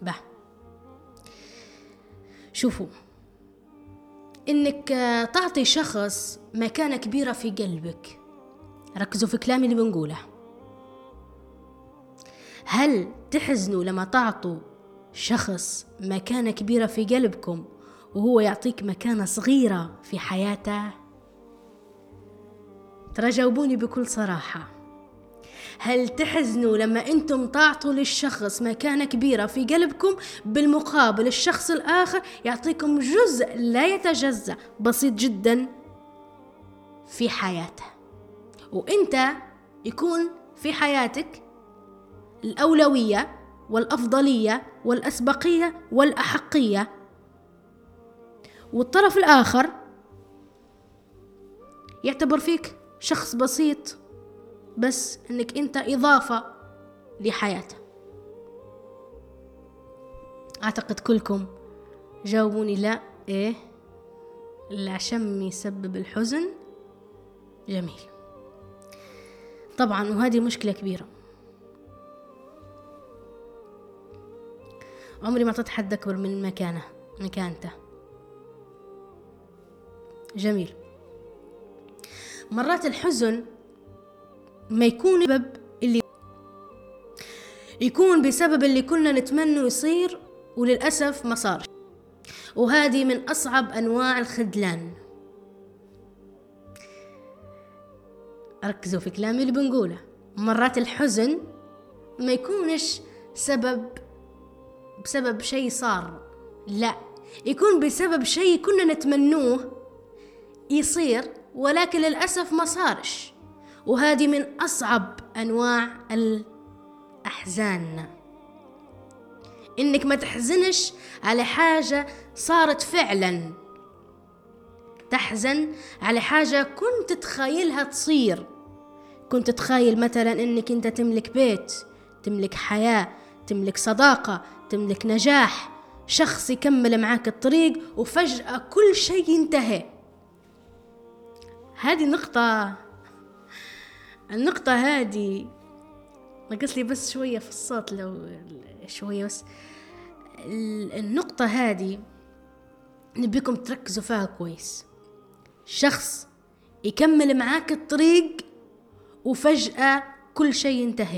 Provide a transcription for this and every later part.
به. شوفوا، إنك تعطي شخص مكانة كبيرة في قلبك، ركزوا في كلامي اللي بنقوله. هل تحزنوا لما تعطوا شخص مكانة كبيرة في قلبكم وهو يعطيك مكانة صغيرة في حياته؟ ترى جاوبوني بكل صراحة. هل تحزنوا لما أنتم تعطوا للشخص مكانة كبيرة في قلبكم، بالمقابل الشخص الآخر يعطيكم جزء لا يتجزأ بسيط جدا في حياته، وأنت يكون في حياتك الأولوية والأفضلية والأسبقية والأحقية، والطرف الآخر يعتبر فيك شخص بسيط، بس انك انت اضافة لحياته؟ اعتقد كلكم جاوبوني لا. ايه؟ العشم يسبب الحزن. جميل. طبعا وهذه مشكلة كبيرة، عمري ما اعطيت حد اكبر من مكانته. جميل. مرات الحزن ما يكون بسبب اللي كنا نتمنى يصير وللأسف ما صار، وهذه من أصعب أنواع الخذلان. ركزوا في كلامي اللي بنقوله. مرات الحزن ما يكونش بسبب شيء صار، لا، يكون بسبب شيء كنا نتمنوه يصير ولكن للأسف ما صارش، وهذه من أصعب أنواع الأحزان. إنك ما تحزنش على حاجة صارت فعلا، تحزن على حاجة كنت تتخيلها تصير. كنت تتخيل مثلا إنك أنت تملك بيت، تملك حياة، تملك صداقة، تملك نجاح، شخص يكمل معاك الطريق، وفجأة كل شيء ينتهي. هذه النقطة هذه نقص لي بس شوية في الصوت، لو شوية بس. النقطة هذه نبيكم تركزوا فيها كويس. شخص يكمل معاك الطريق وفجأة كل شيء ينتهي.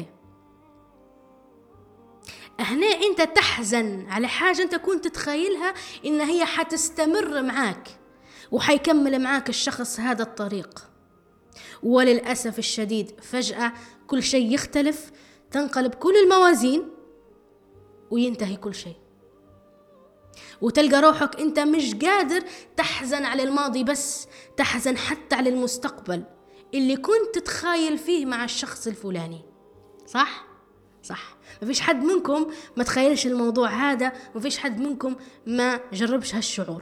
هنا انت تحزن على حاجة انت كنت تتخيلها ان هي حتستمر معاك وحيكمل معاك الشخص هذا الطريق، وللأسف الشديد فجأة كل شيء يختلف، تنقلب كل الموازين وينتهي كل شيء، وتلقى روحك انت مش قادر تحزن على الماضي بس، تحزن حتى على المستقبل اللي كنت تتخيل فيه مع الشخص الفلاني. صح؟ ما فيش حد منكم ما تخيلش الموضوع هذا، ما فيش حد منكم ما جربش هالشعور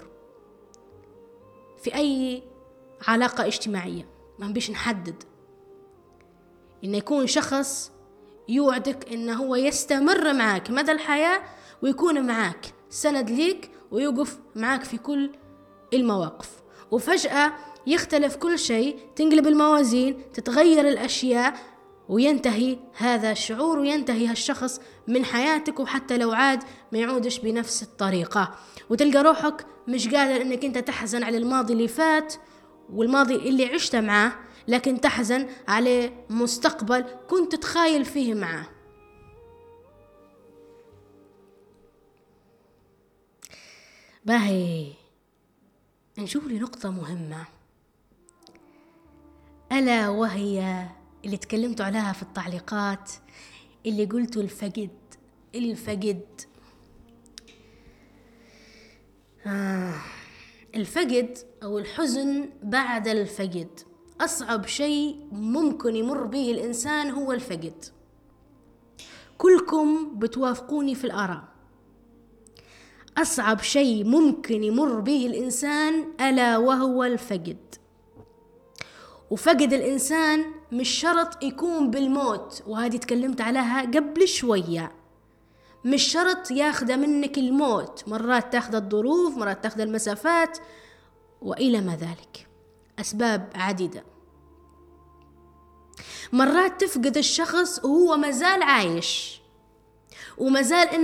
في أي علاقة اجتماعية. ما نبيش نحدد إنه يكون شخص يوعدك إنه هو يستمر معاك مدى الحياة ويكون معاك سند ليك ويوقف معاك في كل المواقف، وفجأة يختلف كل شيء، تنقلب الموازين، تتغير الأشياء، وينتهي هذا الشعور وينتهي هالشخص من حياتك، وحتى لو عاد ما يعودش بنفس الطريقة، وتلقى روحك مش قادر إنك أنت تحزن على الماضي اللي فات والماضي اللي عشت معاه، لكن تحزن على مستقبل كنت تخايل فيه معاه. باهي، نشوف لي نقطة مهمة، ألا وهي اللي تكلمتوا عليها في التعليقات، اللي قلتوا الفقد. الفقد أو الحزن بعد الفقد أصعب شيء ممكن يمر به الإنسان هو الفقد. كلكم بتوافقوني في الآراء، أصعب شيء ممكن يمر به الإنسان ألا وهو الفقد. وفقد الإنسان مش شرط يكون بالموت، وهذه تكلمت عليها قبل شوية. مش شرط ياخذ منك الموت، مرات تاخذ الظروف، مرات تاخذ المسافات وإلى ما ذلك، أسباب عديدة. مرات تفقد الشخص وهو مازال عايش ومازال